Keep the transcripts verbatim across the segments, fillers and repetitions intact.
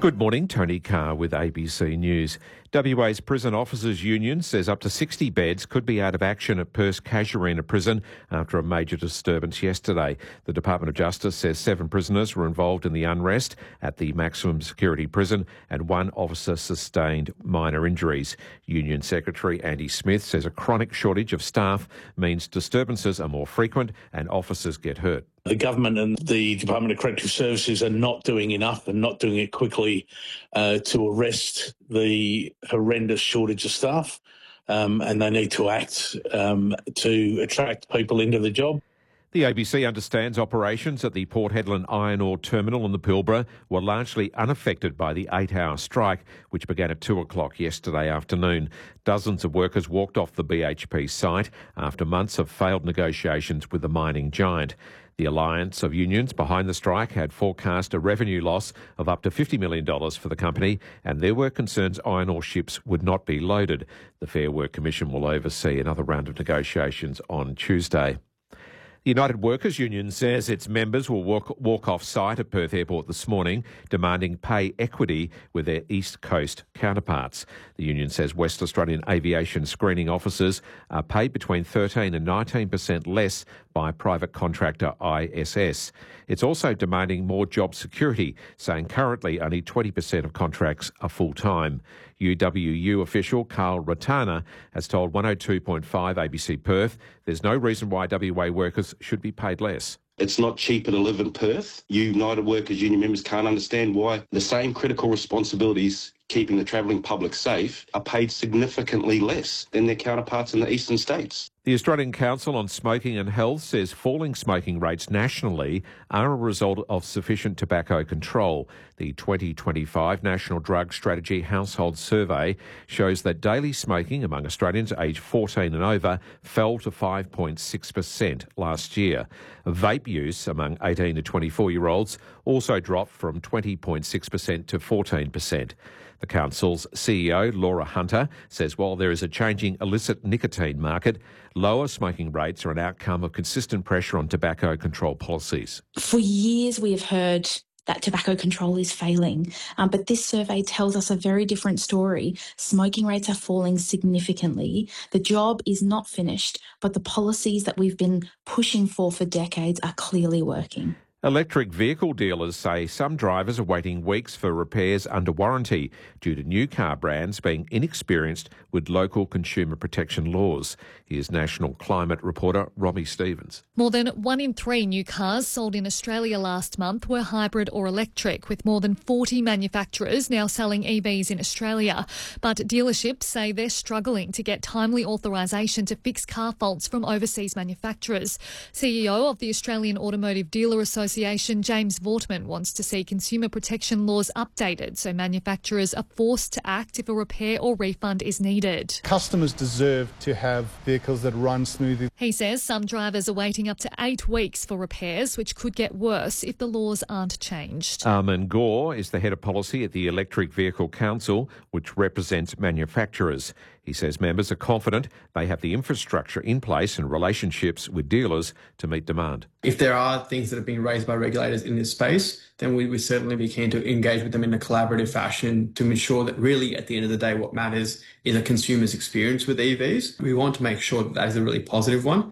Good morning, Tony Carr with A B C News. W A's Prison Officers Union says up to sixty beds could be out of action at Perth's Casuarina Prison after a major disturbance yesterday. The Department of Justice says seven prisoners were involved in the unrest at the maximum security prison and one officer sustained minor injuries. Union Secretary Andy Smith says a chronic shortage of staff means disturbances are more frequent and officers get hurt. The government and the Department of Corrective Services are not doing enough and not doing it quickly uh, to arrest the horrendous shortage of staff, um, and they need to act um, to attract people into the job. The A B C understands operations at the Port Hedland Iron Ore Terminal in the Pilbara were largely unaffected by the eight-hour strike, which began at two o'clock yesterday afternoon. Dozens of workers walked off the B H P site after months of failed negotiations with the mining giant. The alliance of unions behind the strike had forecast a revenue loss of up to fifty million dollars for the company, and there were concerns iron ore ships would not be loaded. The Fair Work Commission will oversee another round of negotiations on Tuesday. The United Workers Union says its members will walk, walk off site at Perth Airport this morning, demanding pay equity with their East Coast counterparts. The union says West Australian aviation screening officers are paid between thirteen and nineteen percent less by private contractor I S S. It's also demanding more job security, saying currently only twenty percent of contracts are full-time. U W U official Carl Ratana has told one oh two point five A B C Perth there's no reason why W A workers should be paid less. It's not cheaper to live in Perth. United Workers Union members can't understand why the same critical responsibilities keeping the travelling public safe are paid significantly less than their counterparts in the eastern states. The Australian Council on Smoking and Health says falling smoking rates nationally are a result of sufficient tobacco control. The twenty twenty-five National Drug Strategy Household Survey shows that daily smoking among Australians aged fourteen and over fell to five point six percent last year. Vape use among eighteen to twenty-four-year-olds also dropped from twenty point six percent to fourteen percent. The Council's C E O, Laura Hunter, says while there is a changing illicit nicotine market, lower smoking rates are an outcome of consistent pressure on tobacco control policies. For years we have heard that tobacco control is failing, um, but this survey tells us a very different story. Smoking rates are falling significantly. The job is not finished, but the policies that we've been pushing for for decades are clearly working. Electric vehicle dealers say some drivers are waiting weeks for repairs under warranty due to new car brands being inexperienced with local consumer protection laws. Here's National Climate reporter Robbie Stevens. More than one in three new cars sold in Australia last month were hybrid or electric, with more than forty manufacturers now selling E Vs in Australia. But dealerships say they're struggling to get timely authorisation to fix car faults from overseas manufacturers. C E O of the Australian Automotive Dealer Association, James Vortman, wants to see consumer protection laws updated so manufacturers are forced to act if a repair or refund is needed. Customers deserve to have vehicles that run smoothly. He says some drivers are waiting up to eight weeks for repairs, which could get worse if the laws aren't changed. Armin Gore is the head of policy at the Electric Vehicle Council, which represents manufacturers. He says members are confident they have the infrastructure in place and relationships with dealers to meet demand. If there are things that have been raised by regulators in this space, then we would certainly be keen to engage with them in a collaborative fashion to ensure that really at the end of the day what matters is a consumer's experience with E Vs. We want to make sure that that is a really positive one.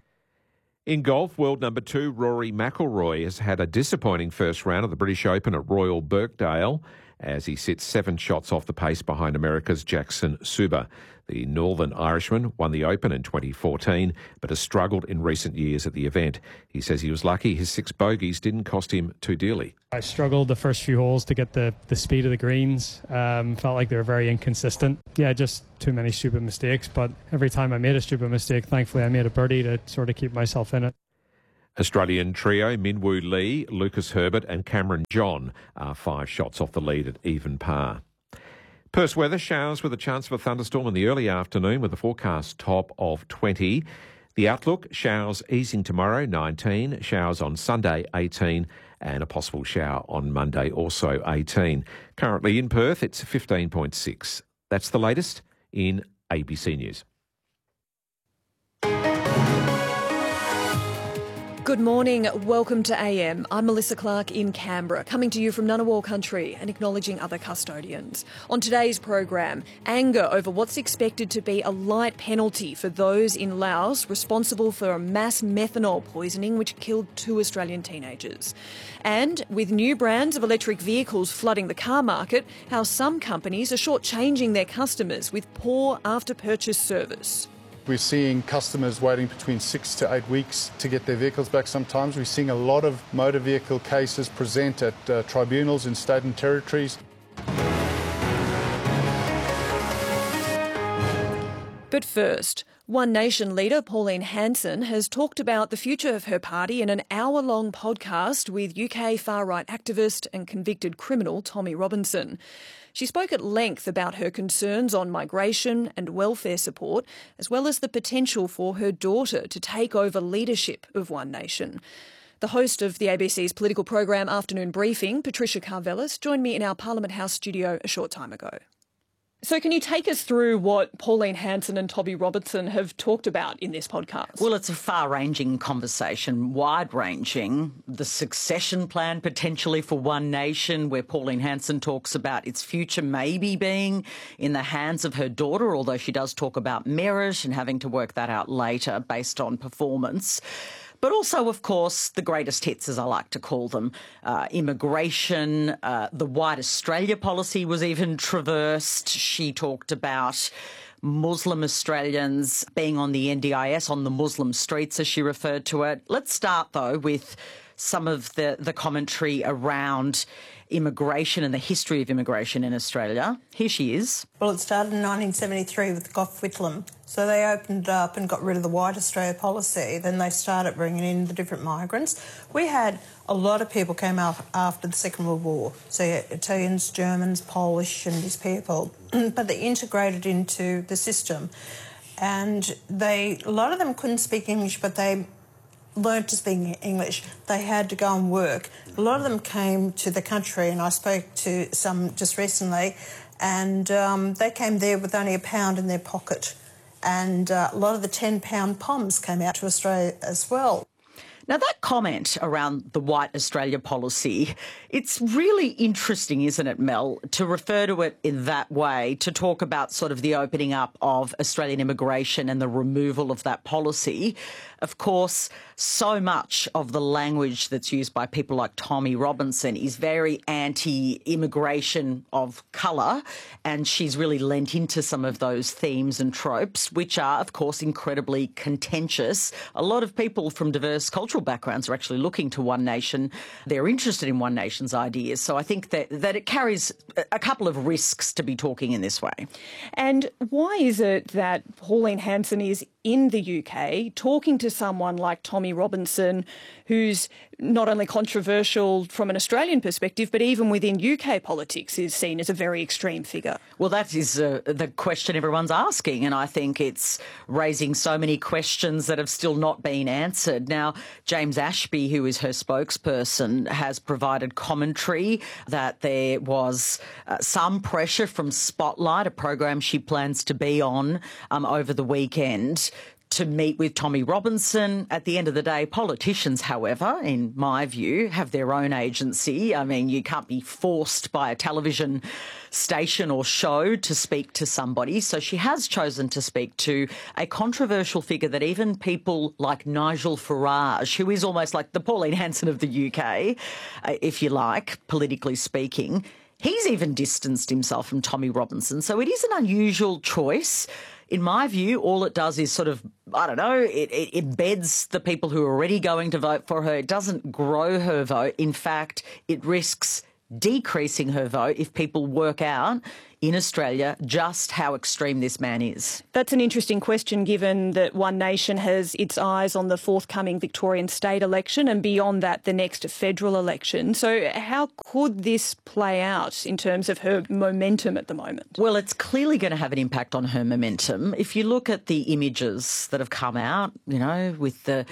In golf, world number two Rory McIlroy has had a disappointing first round of the British Open at Royal Birkdale as he sits seven shots off the pace behind America's Jackson Suba. The Northern Irishman won the Open in twenty fourteen, but has struggled in recent years at the event. He says he was lucky his six bogeys didn't cost him too dearly. I struggled the first few holes to get the, the speed of the greens. Um, felt like they were very inconsistent. Yeah, just too many stupid mistakes, but every time I made a stupid mistake, thankfully I made a birdie to sort of keep myself in it. Australian trio Minwoo Lee, Lucas Herbert and Cameron John are five shots off the lead at even par. Perth's weather, showers with a chance of a thunderstorm in the early afternoon with a forecast top of twenty. The outlook, showers easing tomorrow, nineteen, showers on Sunday, eighteen, and a possible shower on Monday, also eighteen. Currently in Perth, it's fifteen point six. That's the latest in A B C News. Good Good morning. Welcome to A M. I'm Melissa Clark in Canberra, coming to you from Ngunnawal country and acknowledging other custodians. On today's program, anger over what's expected to be a light penalty for those in Laos responsible for a mass methanol poisoning which killed two Australian teenagers. And with new brands of electric vehicles flooding the car market, how some companies are shortchanging their customers with poor after-purchase service. We're seeing customers waiting between six to eight weeks to get their vehicles back sometimes. We're seeing a lot of motor vehicle cases present at uh, tribunals in state and territories. But first, One Nation leader Pauline Hanson has talked about the future of her party in an hour-long podcast with U K far-right activist and convicted criminal Tommy Robinson. She spoke at length about her concerns on migration and welfare support, as well as the potential for her daughter to take over leadership of One Nation. The host of the A B C's political program Afternoon Briefing, Patricia Karvelis, joined me in our Parliament House studio a short time ago. So can you take us through what Pauline Hanson and Tommy Robinson have talked about in this podcast? Well, it's a far-ranging conversation, wide-ranging. The succession plan potentially for One Nation, where Pauline Hanson talks about its future maybe being in the hands of her daughter, although she does talk about merit and having to work that out later based on performance. But also, of course, the greatest hits, as I like to call them, uh, immigration, uh, the White Australia policy was even traversed. She talked about Muslim Australians being on the N D I S, on the Muslim streets, as she referred to it. Let's start, though, with some of the, the commentary around immigration and the history of immigration in Australia. Here she is. Well, it started in nineteen seventy-three with Gough Whitlam. So they opened up and got rid of the White Australia policy. Then they started bringing in the different migrants. We had a lot of people came out after the Second World War. So Italians, Germans, Polish and these people. But they integrated into the system. And they, a lot of them couldn't speak English, but they learned to speak English. They had to go and work. A lot of them came to the country, and I spoke to some just recently, and um, they came there with only a pound in their pocket. And uh, a lot of the ten-pound poms came out to Australia as well. Now, that comment around the White Australia policy, it's really interesting, isn't it, Mel, to refer to it in that way, to talk about sort of the opening up of Australian immigration and the removal of that policy. Of course, so much of the language that's used by people like Tommy Robinson is very anti-immigration of colour, and she's really lent into some of those themes and tropes, which are, of course, incredibly contentious. A lot of people from diverse cultural backgrounds are actually looking to One Nation. They're interested in One Nation's ideas. So I think that, that it carries a couple of risks to be talking in this way. And why is it that Pauline Hanson is in the U K talking to someone like Tommy Robinson, who's not only controversial from an Australian perspective, but even within U K politics is seen as a very extreme figure? Well, that is uh, the question everyone's asking, and I think it's raising so many questions that have still not been answered. Now, James Ashby, who is her spokesperson, has provided commentary that there was uh, some pressure from Spotlight, a program she plans to be on um, over the weekend, to meet with Tommy Robinson. At the end of the day, politicians, however, in my view, have their own agency. I mean, you can't be forced by a television station or show to speak to somebody. So she has chosen to speak to a controversial figure that even people like Nigel Farage, who is almost like the Pauline Hanson of the U K, uh, if you like, politically speaking, he's even distanced himself from Tommy Robinson. So it is an unusual choice. In my view, all it does is sort of, I don't know, it, it embeds the people who are already going to vote for her. It doesn't grow her vote. In fact, it risks decreasing her vote if people work out in Australia just how extreme this man is. That's an interesting question, given that One Nation has its eyes on the forthcoming Victorian state election and beyond that the next federal election. So how could this play out in terms of her momentum at the moment? Well, it's clearly going to have an impact on her momentum. If you look at the images that have come out, you know, with the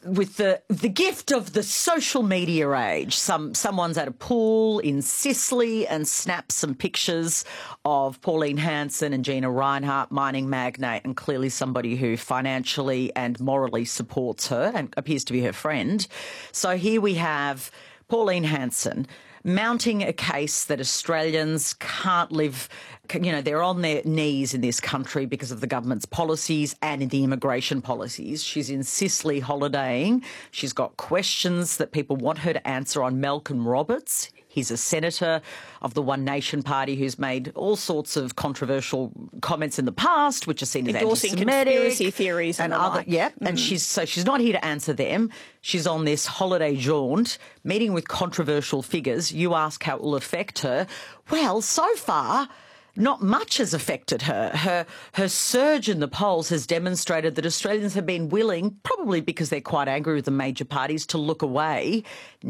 with the the gift of the social media age. Some someone's at a pool in Sicily and snaps some pictures of Pauline Hanson and Gina Rinehart, mining magnate, and clearly somebody who financially and morally supports her and appears to be her friend. So here we have Pauline Hanson mounting a case that Australians can't live, you know, they're on their knees in this country because of the government's policies and in the immigration policies. She's in Sicily holidaying. She's got questions that people want her to answer on Malcolm Roberts. He's a senator of the One Nation Party who's made all sorts of controversial comments in the past, which are seen as endorsing anti-Semitic, conspiracy theories and, and the other. like. Yeah, mm. and she's so she's not here to answer them. She's on this holiday jaunt, meeting with controversial figures. You ask how it will affect her. Well, so far, not much has affected her. Her her surge in the polls has demonstrated that Australians have been willing, probably because they're quite angry with the major parties, to look away.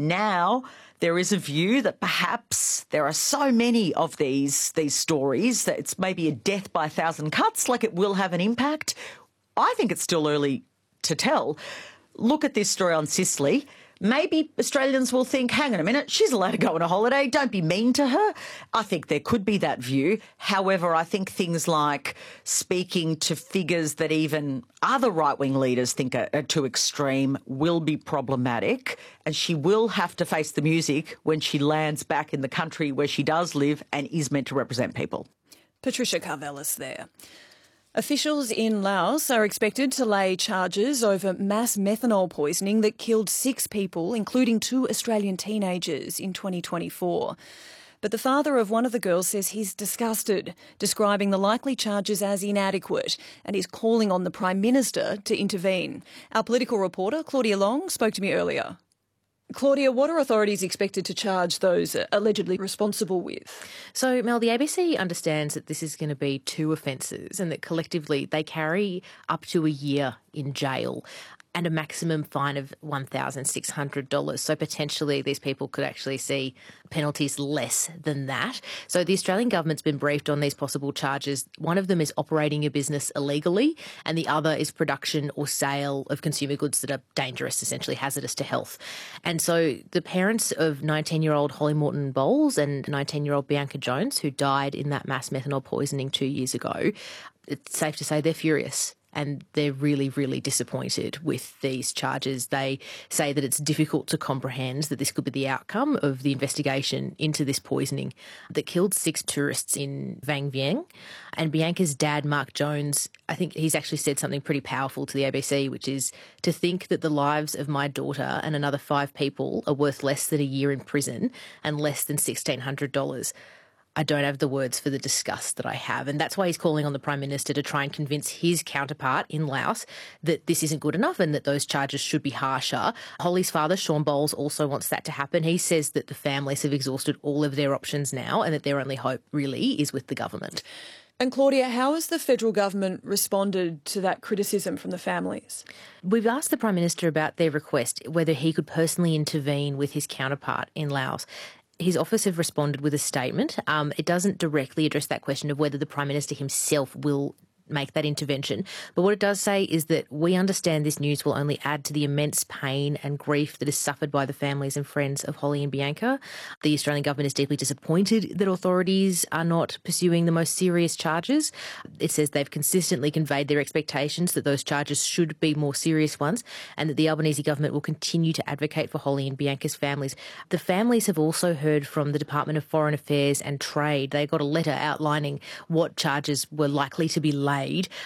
Now there is a view that perhaps there are so many of these these stories that it's maybe a death by a thousand cuts, like it will have an impact. I think it's still early to tell. Look at this story on Sicily. Maybe Australians will think, hang on a minute, she's allowed to go on a holiday, don't be mean to her. I think there could be that view. However, I think things like speaking to figures that even other right-wing leaders think are, are too extreme will be problematic, and she will have to face the music when she lands back in the country where she does live and is meant to represent people. Patricia Karvelas there. Officials in Laos are expected to lay charges over mass methanol poisoning that killed six people, including two Australian teenagers, in twenty twenty-four. But the father of one of the girls says he's disgusted, describing the likely charges as inadequate, and is calling on the Prime Minister to intervene. Our political reporter, Claudia Long, spoke to me earlier. Claudia, what are authorities expected to charge those allegedly responsible with? So, Mel, the A B C understands that this is going to be two offences and that collectively they carry up to a year in jail and a maximum fine of one thousand six hundred dollars. So potentially these people could actually see penalties less than that. So the Australian government's been briefed on these possible charges. One of them is operating a business illegally, and the other is production or sale of consumer goods that are dangerous, essentially hazardous to health. And so the parents of nineteen-year-old Holly Morton Bowles and nineteen-year-old Bianca Jones, who died in that mass methanol poisoning two years ago, it's safe to say they're furious. And they're really, really disappointed with these charges. They say that it's difficult to comprehend that this could be the outcome of the investigation into this poisoning that killed six tourists in Vang Vieng. And Bianca's dad, Mark Jones, I think he's actually said something pretty powerful to the A B C, which is to think that the lives of my daughter and another five people are worth less than a year in prison and less than sixteen hundred dollars. I don't have the words for the disgust that I have. And that's why he's calling on the Prime Minister to try and convince his counterpart in Laos that this isn't good enough and that those charges should be harsher. Holly's father, Sean Bowles, also wants that to happen. He says that the families have exhausted all of their options now and that their only hope really is with the government. And Claudia, how has the federal government responded to that criticism from the families? We've asked the Prime Minister about their request, whether he could personally intervene with his counterpart in Laos. His office have responded with a statement. Um, it doesn't directly address that question of whether the Prime Minister himself will make that intervention. But what it does say is that we understand this news will only add to the immense pain and grief that is suffered by the families and friends of Holly and Bianca. The Australian government is deeply disappointed that authorities are not pursuing the most serious charges. It says they've consistently conveyed their expectations that those charges should be more serious ones and that the Albanese government will continue to advocate for Holly and Bianca's families. The families have also heard from the Department of Foreign Affairs and Trade. They got a letter outlining what charges were likely to be laid.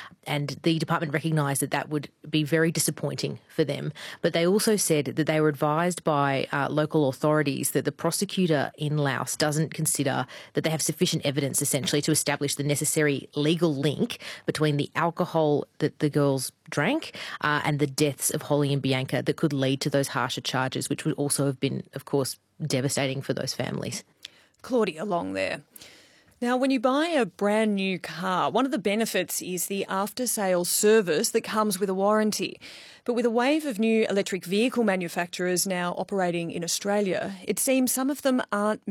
And the department recognised that that would be very disappointing for them. But they also said that they were advised by uh, local authorities that the prosecutor in Laos doesn't consider that they have sufficient evidence, essentially, to establish the necessary legal link between the alcohol that the girls drank uh, and the deaths of Holly and Bianca that could lead to those harsher charges, which would also have been, of course, devastating for those families. Claudia Long there. Now, when you buy a brand new car, one of the benefits is the after-sales service that comes with a warranty. But with a wave of new electric vehicle manufacturers now operating in Australia, it seems some of them aren't